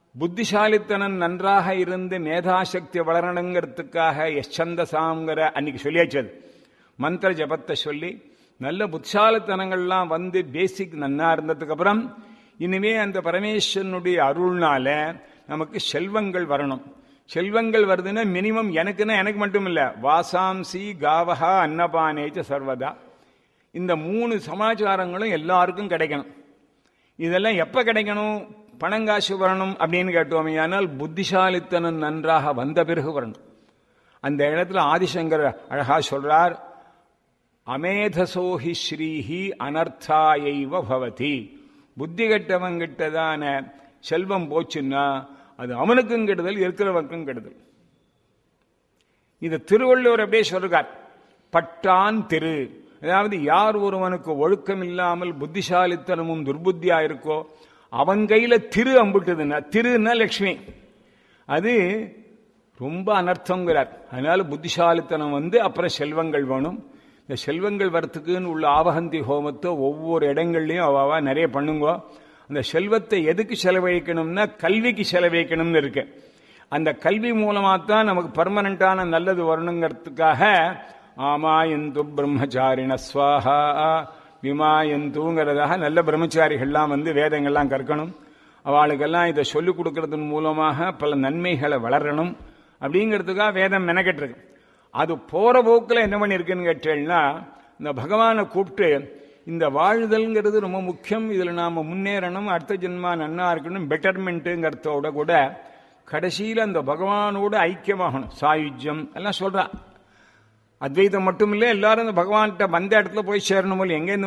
புத்திசாலித்தனம் நன்றாக இருந்து மேதாசக்தி வளரணுங்கிறதுக்காக யச்சந்தசாங்கிற அன்னைக்கு சொல்லியாச்சது மந்திர ஜபத்தை சொல்லி நல்ல புத்திசாலித்தனங்கள்லாம் வந்து பேசிக் நன்னா இருந்ததுக்கு அப்புறம் இனிமே அந்த பரமேஸ்வரனுடைய அருள்னால நமக்கு செல்வங்கள் வரணும். செல்வங்கள் வருதுன்னா மினிமம் எனக்குன்னா எனக்கு மட்டும் இல்ல, வாசாம்சி காவஹா அன்னபானேச்ச சர்வதா, இந்த 3 சமாச்சாரங்களும் எல்லாருக்கும் கிடைக்கணும். இதெல்லாம் எப்ப கிடைக்கணும்? பணங்காசு வரணும் அப்படின்னு கேட்டோமே, ஆனால் புத்திசாலித்தனம் நன்றாக வந்த பிறகு வரணும். அந்த இடத்துல ஆதிசங்கர் அழகா சொல்றார், அமேதசோஹி ஸ்ரீஹி அனர்த்தாயைவ பவதி. புத்தி கெட்டவங்கிட்டதான செல்வம் போச்சுன்னா அது அவனுக்கும் கெடுதல், இருக்கிறவனுக்கும் கெடுதல். இது திருவள்ளுவர் அப்படியே சொல்றார், பட்டான் திரு. அதாவது யார் ஒருவனுக்கு ஒழுக்கம் இல்லாமல் புத்திசாலித்தனமும் துர்புத்தியா இருக்கோ அவன் கையில திரு அம்பிட்டுதுன்னா, திருன்னா லட்சுமி, அது ரொம்ப அனர்த்தங்கிறார். அதனால புத்திசாலித்தனம் வந்து அப்புறம் செல்வங்கள் வேணும். இந்த செல்வங்கள் வரத்துக்குன்னு உள்ள ஆவகந்தி ஹோமத்தை ஒவ்வொரு இடங்கள்லையும் அவாவா நிறைய பண்ணுங்க. அந்த செல்வத்தை எதுக்கு செலவழிக்கணும்னா கல்விக்கு செலவழிக்கணும்னு இருக்கு. அந்த கல்வி மூலமா தான் நமக்கு பர்மனண்டான நல்லது வரணுங்கிறதுக்காக ஆமாயந்து பிரம்மச்சாரிண ஸ்வாஹா விமாயந்துங்கிறதாக நல்ல பிரம்மச்சாரிகள்லாம் வந்து வேதங்கள்லாம் கற்கணும். அவளுக்கெல்லாம் இதை சொல்லிக் கொடுக்கறதன் மூலமாக பல நன்மைகளை வளரணும் அப்படிங்கிறதுக்காக வேதம் மெனக்கெட்டிருக்கு. அது போற போக்கில் என்ன பண்ணிருக்குன்னு கேட்டேன்னா, இந்த பகவானை கூப்பிட்டு இந்த வாழ்தல்ங்கிறது ரொம்ப முக்கியம், இதுல நாம முன்னேறணும், அடுத்த ஜென்மா நன்னா இருக்கணும், பெட்டர்மெண்ட்டுங்கிறதோட கூட கடைசியில் அந்த பகவானோட ஐக்கியமாகணும், சாயுஜ்யம் எல்லாம் சொல்றா. அத்வைதம் மட்டும் இல்லை, எல்லாரும் இந்த பகவான்கிட்ட வந்த இடத்துல போய் சேரணும். எங்க